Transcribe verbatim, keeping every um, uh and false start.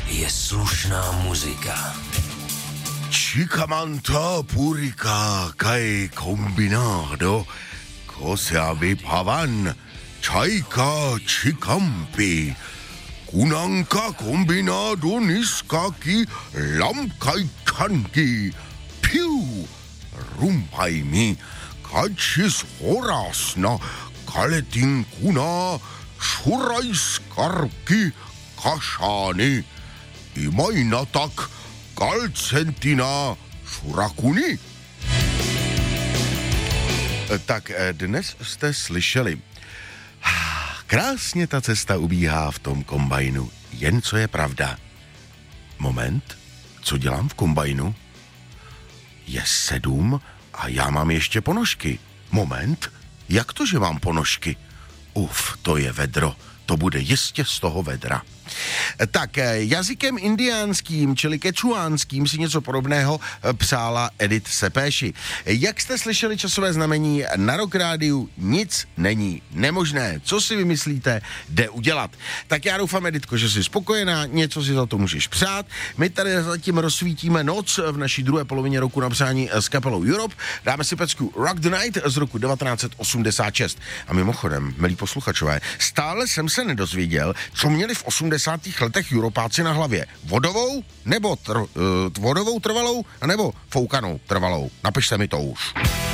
je slušná muzika. Chicamanta purika kai combinado, kosiavi pavan, chaika chikampi, kunanka combinado niskaki, lamkai kanki, piu, rumpaimi, kachis horasna, kaletin kuna, šurajskarki, kašány, imaina tak, kalcentina, šurakuni. Tak dnes jste slyšeli. Krásně ta cesta ubíhá v tom kombajnu, jen co je pravda. Moment, co dělám v kombajnu? Je sedm a já mám ještě ponožky. Moment, jak to, že mám ponožky? Uf, to je vedro, to bude jistě z toho vedra. Tak jazykem indiánským, čili kečuánským, si něco podobného psála Edith Sepéši. Jak jste slyšeli časové znamení, na Rock Rádiu nic není nemožné. Co si vymyslíte, jde udělat. Tak já doufám, Editko, že jsi spokojená, něco si za to můžeš přát. My tady zatím rozsvítíme noc v naší druhé polovině roku na přání s kapelou Europe. Dáme si pecku Rock the Night z roku devatenáct set osmdesát šest. A mimochodem, milí posluchačové, stále jsem se nedozvěděl, co měli v osmdesátých letech Europáci na hlavě. Vodovou nebo tr, uh, vodovou trvalou, nebo foukanou trvalou. Napište mi to už.